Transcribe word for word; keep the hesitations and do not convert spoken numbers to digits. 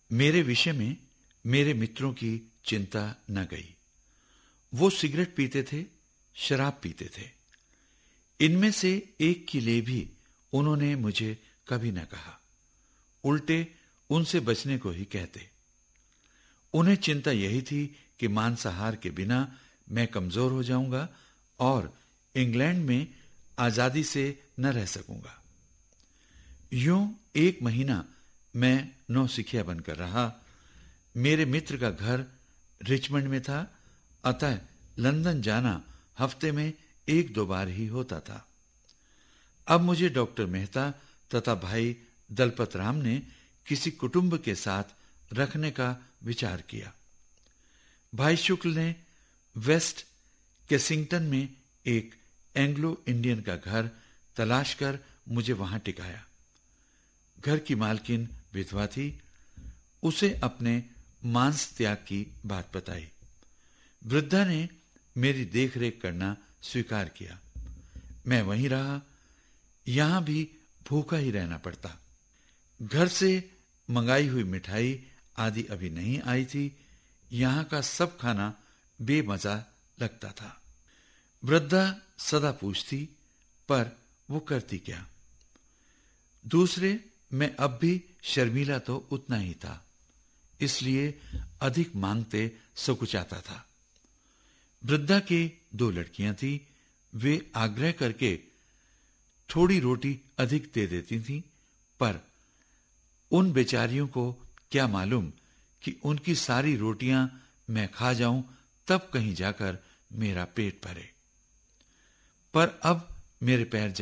मेरे विषय में मेरे मित्रों की चिंता न गई। वो सिगरेट पीते थे, शराब पीते थे। इनमें से एक के लिए भी उन्होंने मुझे कभी न कहा, उल्टे उनसे बचने को ही कहते। उन्हें चिंता यही थी कि मांसाहार के बिना मैं कमजोर हो जाऊंगा और इंग्लैंड में आजादी से न रह सकूंगा। यूं एक महीना मैं नौसिखिया बनकर रहा। मेरे मित्र का घर रिचमंड में था, अतः लंदन जाना हफ्ते में एक दो बार ही होता था। अब मुझे डॉक्टर मेहता तथा भाई दलपत राम ने किसी कुटुंब के साथ रखने का विचार किया। भाई शुक्ल ने वेस्ट केसिंगटन में एक एंग्लो इंडियन का घर तलाश कर मुझे वहां टिकाया। घर की मालकिन विधवा थी। उसे अपने मांस त्याग की बात बताई। वृद्धा ने मेरी देखरेख करना स्वीकार किया। मैं वहीं रहा। यहां भी भूखा ही रहना पड़ता। घर से मंगाई हुई मिठाई आदि अभी नहीं आई थी। यहां का सब खाना बेमजा लगता था। वृद्धा सदा पूछती, पर वो करती क्या। दूसरे, मैं अब भी शर्मीला तो उतना ही था, इसलिए अधिक मांगते सकुचाता था। वृद्धा के दो लड़कियां थी। वे आग्रह करके थोड़ी रोटी अधिक दे देती थीं, पर उन बेचारियों को क्या मालूम कि उनकी सारी रोटियां मैं खा जाऊं, तब कहीं जाकर मेरा पेट भरे। पर अब मेरे पैर